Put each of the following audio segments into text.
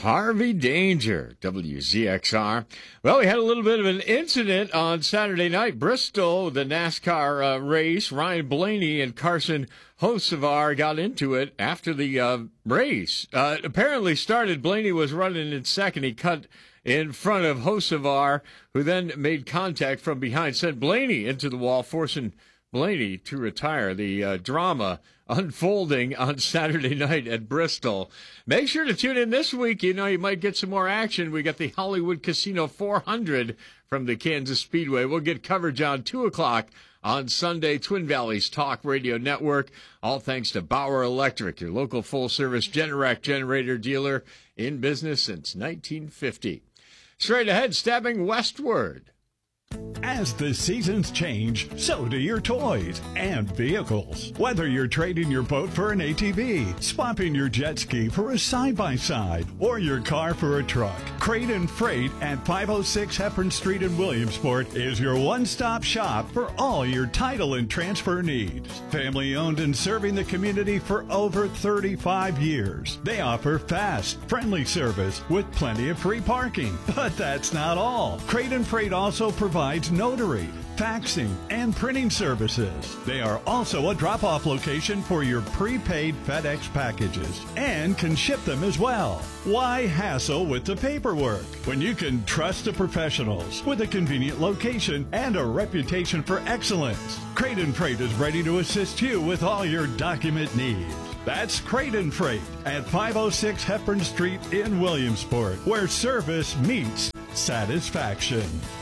Harvey Danger, WZXR. Well, we had a little bit of an incident on Saturday night. Bristol, the NASCAR race. Ryan Blaney and Carson Hocevar got into it after the race. Apparently started, Blaney was running in second. He cut in front of Hocevar, who then made contact from behind, sent Blaney into the wall, forcing Blaney to retire. The drama unfolding on Saturday night at Bristol. Make sure to tune in this week. You know, you might get some more action. We got the Hollywood Casino 400 from the Kansas Speedway. We'll get coverage on 2 o'clock on Sunday, Twin Valleys Talk Radio Network. All thanks to Bauer Electric, your local full-service Generac generator dealer in business since 1950. Straight ahead, stabbing westward. As the seasons change, so do your toys and vehicles. Whether you're trading your boat for an ATV, swapping your jet ski for a side-by-side, or your car for a truck, Crate and Freight at 506 Hepburn Street in Williamsport is your one-stop shop for all your title and transfer needs. Family-owned and serving the community for over 35 years. They offer fast, friendly service with plenty of free parking. But that's not all. Crate and Freight also provides notary, faxing, and printing services. They are also a drop-off location for your prepaid FedEx packages and can ship them as well. Why hassle with the paperwork when you can trust the professionals with a convenient location and a reputation for excellence? Crate and Freight is ready to assist you with all your document needs. That's Crate and Freight at 506 Hepburn Street in Williamsport, where service meets satisfaction.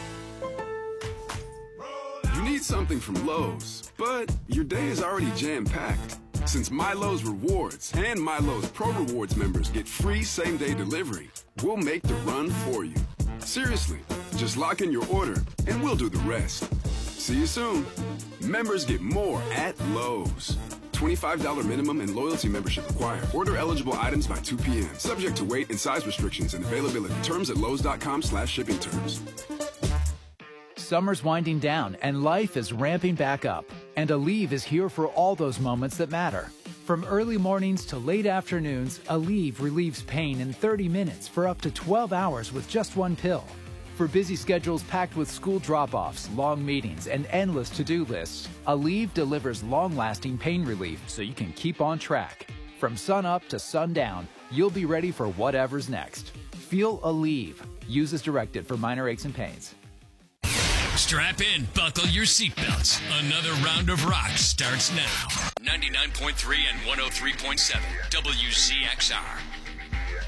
You need something from Lowe's, but your day is already jam-packed. Since MyLowe's Rewards and MyLowe's Pro Rewards members get free same-day delivery, we'll make the run for you. Seriously, just lock in your order and we'll do the rest. See you soon. Members get more at Lowe's. $25 minimum and loyalty membership required. Order eligible items by 2 p.m. Subject to weight and size restrictions and availability. Terms at lowes.com/shipping terms. Summer's winding down and life is ramping back up. And Aleve is here for all those moments that matter. From early mornings to late afternoons, Aleve relieves pain in 30 minutes for up to 12 hours with just one pill. For busy schedules packed with school drop-offs, long meetings, and endless to-do lists, Aleve delivers long-lasting pain relief so you can keep on track. From sun up to sundown, you'll be ready for whatever's next. Feel Aleve. Use as directed for minor aches and pains. Strap in, buckle your seatbelts. Another round of rock starts now. 99.3 and 103.7 WZXR.